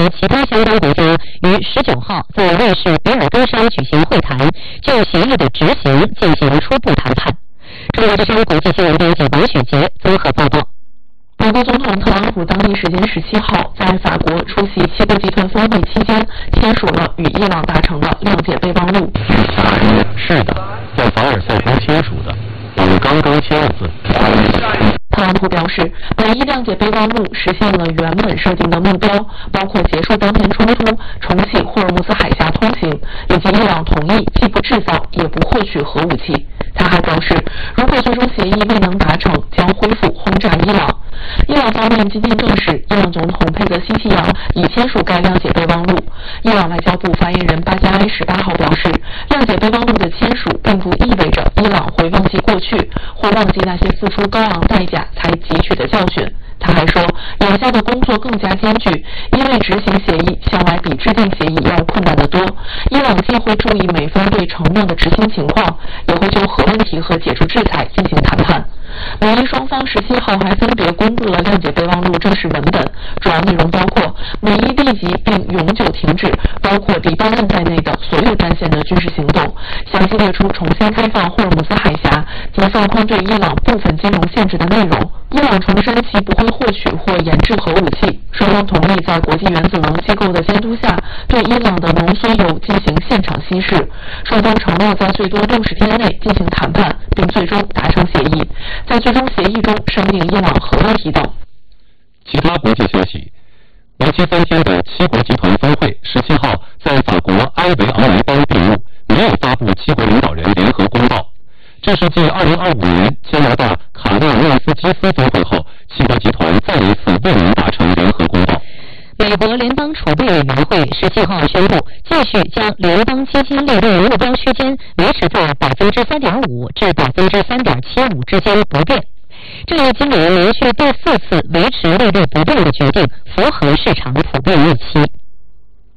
和其他相关国家于19号在瑞士比尔哥山举行会谈，就协议的执行进行初步谈判。中国之声国际新闻编辑王雪杰综合报道。 美国总统特朗普当地时间17号在法国出席七国集团峰会期间，签署了与伊朗达成的谅解备忘录。 是的，在凡尔赛宫签署的，我们刚刚签了字。 特朗普表示，本一谅解备忘录实现了原本设定的目标，包括结束当前冲突、重启霍尔木兹海峡通行，以及伊朗同意既不制造也不获取核武器。他还表示，如果最终协议未能达成，将恢复轰炸伊朗。伊朗方面今天证实，伊朗总统佩泽西奇扬已签署该谅解备忘录。伊朗外交部发言人巴加埃18号表示，谅解备忘录的签署并不意味着伊朗会忘记过去，或忘记那些付出高昂代价才汲取的教训。他还说，眼下的工作更加艰巨，因为执行协议向来比制定协议要困难得多。伊朗既会注意美方对承诺的执行情况，也会就核问题和解除制裁进行谈判。美伊双方17号还分别公布了谅解备忘录正式文本，主要内容包括美伊立即并永久停止包括黎巴嫩在内的所有战线的军事行动，详细列出重新开放霍尔木兹海峡及放宽对伊朗部分金融限制的内容。伊朗重申其不会获取或研制核武器，双方同意在国际原子能机构的监督下对伊朗的浓缩铀进行现场稀释。双方承诺在最多60天内进行谈判，并最终达成协议，在最终协议中声明伊朗核问题等。 其他国际消息，为期3天的七国集团峰会17号在法国埃维昂莱邦闭幕，没有发布七国领导人联合公报。这是继2025年加拿大卡纳诺斯基斯峰会后，七国集团再一次未能达成联合公报。 美国联邦储备委员会17号宣布，继续将联邦基金利率目标区间维持在3.5%至3.75%之间不变。这是今年连续第4次维持利率不变的决定，符合市场普遍预期。